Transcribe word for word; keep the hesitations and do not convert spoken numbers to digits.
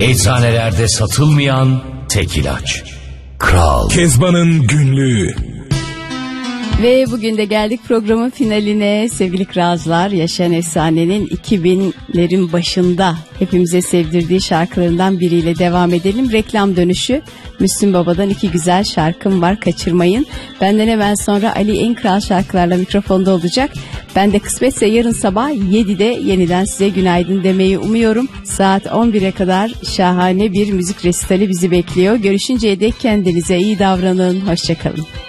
Eczanelerde satılmayan tek ilaç. Kral. Kezban'ın günlüğü. Ve bugün de geldik programın finaline sevgili kralcılar. Yaşayan Efsane'nin iki binlerin başında hepimize sevdirdiği şarkılarından biriyle devam edelim. Reklam dönüşü Müslüm Baba'dan iki güzel şarkım var, kaçırmayın. Benden hemen sonra Ali en kral şarkılarla mikrofonda olacak. Ben de kısmetse yarın sabah yedide yeniden size günaydın demeyi umuyorum. Saat on bire kadar şahane bir müzik resitali bizi bekliyor. Görüşünceye dek kendinize iyi davranın. Hoşçakalın.